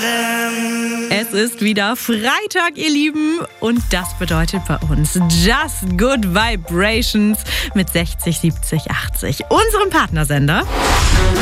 Es ist wieder Freitag, ihr Lieben, und das bedeutet bei uns Just Good Vibrations mit 60, 70, 80, unserem Partnersender.